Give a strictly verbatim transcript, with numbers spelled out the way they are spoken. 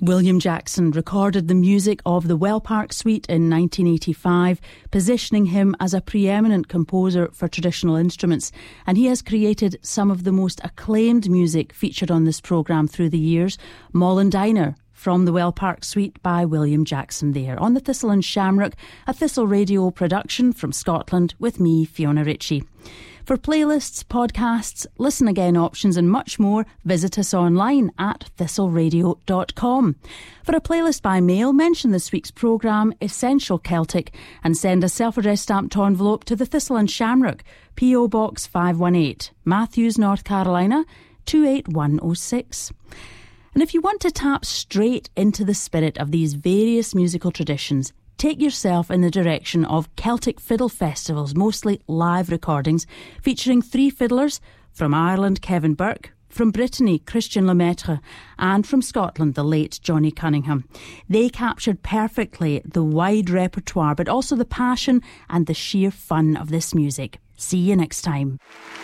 William Jackson recorded the music of the Wellpark Suite in nineteen eighty-five, positioning him as a preeminent composer for traditional instruments, and he has created some of the most acclaimed music featured on this programme through the years. Moll & Diner from the Wellpark Suite by William Jackson there on the Thistle and Shamrock, a Thistle Radio production from Scotland with me, Fiona Ritchie. For playlists, podcasts, listen again options and much more, visit us online at thistle radio dot com. For a playlist by mail, mention this week's programme, Essential Celtic, and send a self-addressed stamped envelope to the Thistle and Shamrock, P O Box five one eight, Matthews, North Carolina, two eight one oh six. And if you want to tap straight into the spirit of these various musical traditions, take yourself in the direction of Celtic Fiddle Festivals, mostly live recordings, featuring three fiddlers: from Ireland, Kevin Burke; from Brittany, Christian Lemaitre; and from Scotland, the late Johnny Cunningham. They captured perfectly the wide repertoire, but also the passion and the sheer fun of this music. See you next time.